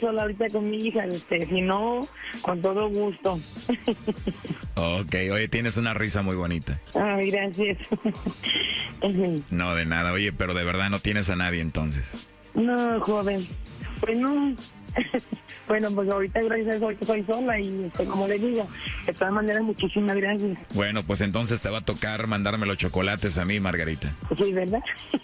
sola ahorita con mi hija, si no, con todo gusto. Ok, oye, tienes una risa muy bonita. Ay, gracias. No, de nada, oye, pero de verdad no tienes a nadie entonces. No, joven, pues no. Bueno, pues ahorita gracias a eso ahorita soy sola y como le digo, de todas maneras muchísimas gracias. Bueno, pues entonces te va a tocar mandarme los chocolates a mí, Margarita. Sí, ¿verdad?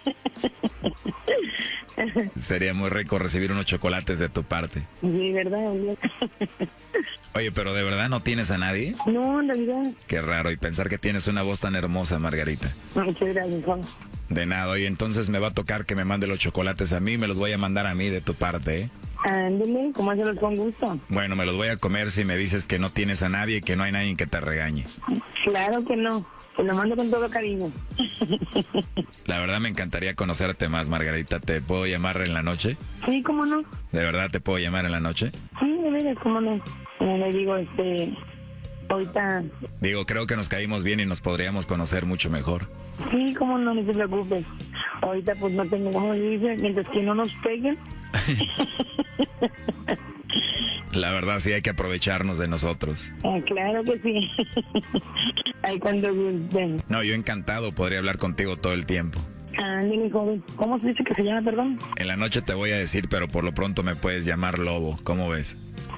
Sería muy rico recibir unos chocolates de tu parte. Sí, ¿verdad? Oye, pero ¿de verdad no tienes a nadie? No, en realidad. Qué raro, y pensar que tienes una voz tan hermosa, Margarita. Muchas gracias, Juan. De nada, oye, entonces me va a tocar que me mande los chocolates a mí, me los voy a mandar a mí de tu parte, ¿eh? Ándale, comáselos con gusto. Bueno, me los voy a comer si me dices que no tienes a nadie y que no hay nadie que te regañe. Claro que no, te lo mando con todo cariño. La verdad me encantaría conocerte más, Margarita. ¿Te puedo llamar en la noche? Sí, ¿cómo no? ¿De verdad te puedo llamar en la noche? Sí, de veras, ¿cómo no? Como le digo, ahorita... Digo, creo que nos caímos bien y nos podríamos conocer mucho mejor. Sí, ¿cómo no? No se preocupe. Ahorita pues no tengo, como dice, mientras que no nos peguen. La verdad sí hay que aprovecharnos de nosotros. Claro que sí. Ahí cuando gusten. No, yo encantado podría hablar contigo todo el tiempo. Ándale, joven. ¿Cómo se dice que se llama, perdón? En la noche te voy a decir, pero por lo pronto me puedes llamar Lobo. ¿Cómo ves?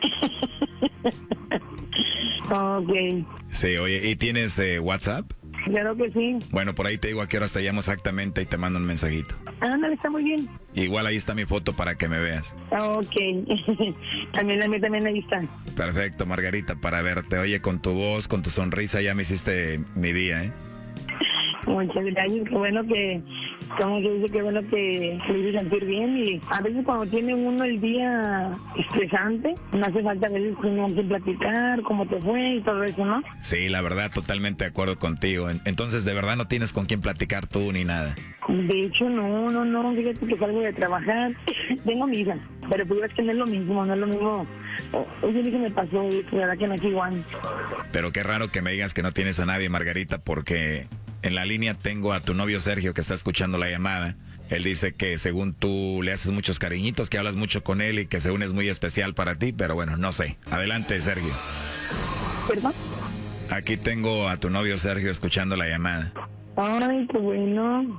Ok. Sí, oye, ¿y tienes WhatsApp? Claro que sí. Bueno, por ahí te digo a qué horas te llamo exactamente y te mando un mensajito. Ándale, está muy bien. Igual ahí está mi foto para que me veas. Ok. También la mía también ahí está. Perfecto, Margarita, para verte. Oye, con tu voz, con tu sonrisa ya me hiciste mi día, ¿eh? Muchas gracias. Qué bueno que, como que dice, qué bueno que se hizo sentir bien. Y a veces cuando tiene uno el día estresante, no hace falta a veces uno que platicar cómo te fue y todo eso, ¿no? Sí, la verdad, totalmente de acuerdo contigo. Entonces, ¿de verdad no tienes con quién platicar tú ni nada? De hecho, no, fíjate que salgo de trabajar, tengo mi hija, pero pues es que no es lo mismo, Oye, que me pasó, la verdad que no es igual. Pero qué raro que me digas que no tienes a nadie, Margarita, porque en la línea tengo a tu novio Sergio que está escuchando la llamada. Él dice que según tú le haces muchos cariñitos, que hablas mucho con él y que según es muy especial para ti, pero bueno, no sé. Adelante, Sergio. ¿Perdón? Aquí tengo a tu novio Sergio escuchando la llamada. Ay, qué bueno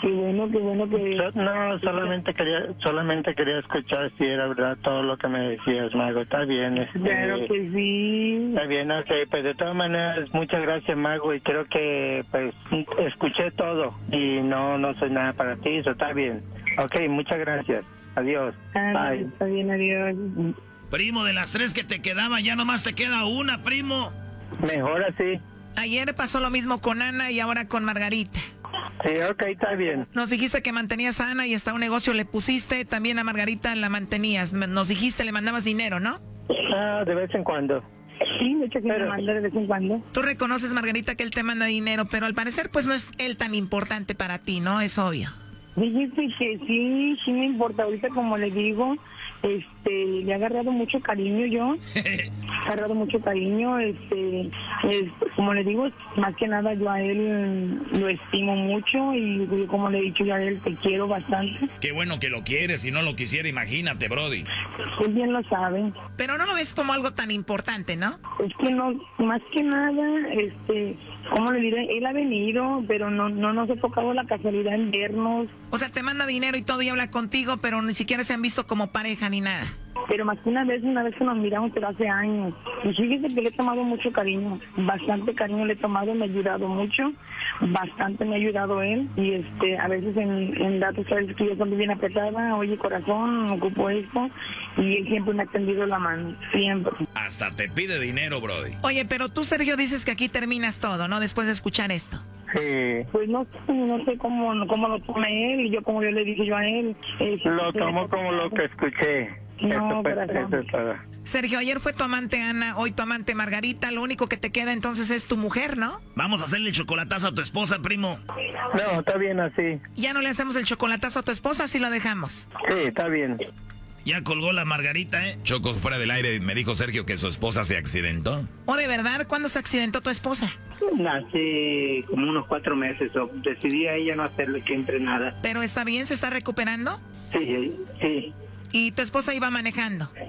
que... No, solamente quería escuchar si era verdad todo lo que me decías, Mago. Está bien. Claro que sí. Está bien, ok. Pues de todas maneras, muchas gracias, Mago. Y creo que pues escuché todo y no soy nada para ti. Eso está bien. Ok, muchas gracias. Adiós. Bye. Está bien, adiós. Primo, de las 3 que te quedaban, ya nomás te queda una, primo. Mejor así. Ayer pasó lo mismo con Ana y ahora con Margarita. Sí, ok, está bien. Nos dijiste que mantenías a Ana y hasta un negocio le pusiste, también a Margarita la mantenías. Nos dijiste le mandabas dinero, ¿no? Ah, de vez en cuando. Sí, de hecho que me manda de vez en cuando. Tú reconoces, Margarita, que él te manda dinero, pero al parecer pues no es él tan importante para ti, ¿no? Es obvio. Dijiste que sí me importa. Ahorita, como le digo, le he agarrado mucho cariño yo. Como le digo, más que nada yo a él lo estimo mucho y yo, como le he dicho yo a él, te quiero bastante. Qué bueno que lo quieres, si no lo quisiera, imagínate, Brody. Él bien lo sabe. Pero no lo ves como algo tan importante, ¿no? Es que no, más que nada, ¿cómo le diré? Él ha venido, pero no nos ha tocado la casualidad en vernos. O sea, te manda dinero y todo y habla contigo, pero ni siquiera se han visto como pareja ni nada. Pero más que una vez que nos miramos, pero hace años. Y fíjese que le he tomado mucho cariño, bastante cariño le he tomado, me ha ayudado mucho, bastante me ha ayudado él. Y a veces en datos, sabes que yo cuando bien apretada, oye corazón, ocupo esto, y él siempre me ha tendido la mano, siempre. Hasta te pide dinero, Brody. Oye, pero tú, Sergio, dices que aquí terminas todo, ¿no? Después de escuchar esto. Sí. Pues no sé cómo lo tome él, y yo como yo le dije yo a él. Lo tomo como lo que escuché. No, eso es todo. Sergio, ayer fue tu amante Ana, hoy tu amante Margarita, lo único que te queda entonces es tu mujer, ¿no? Vamos a hacerle chocolatazo a tu esposa, primo. No, está bien así. Ya no le hacemos el chocolatazo a tu esposa, así lo dejamos. Sí, está bien. Ya colgó la Margarita, ¿eh? Chocos, fuera del aire, me dijo Sergio que su esposa se accidentó. ¿O de verdad? ¿Cuándo se accidentó tu esposa? Hace como unos 4 meses. Decidí a ella no hacerle siempre nada. ¿Pero está bien? ¿Se está recuperando? Sí. ¿Y tu esposa iba manejando?